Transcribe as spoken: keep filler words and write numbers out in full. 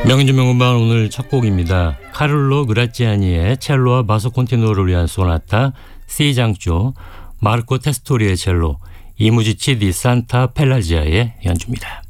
명인주 명음반 오늘 첫 곡입니다. 카를로 그라치아니의 첼로와 바소 콘티누어를 위한 소나타 C 장조, 마르코 테스토리의 첼로, 이무지치 디 산타 펠라지아의 연주입니다.